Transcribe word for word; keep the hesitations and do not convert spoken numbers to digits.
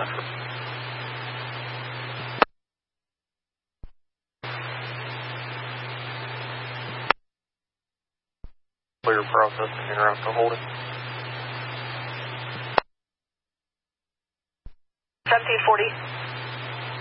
Central. Clear processing interrupt to hold it. seventeen forty.